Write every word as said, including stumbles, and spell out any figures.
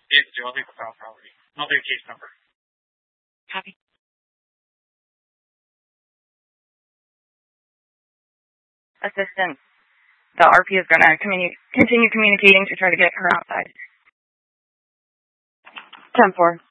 Yes, Joe, I'll take the file property. I'll take case number. Copy. Assistant, the R P is going to continue, continue communicating to try to get her outside. ten four.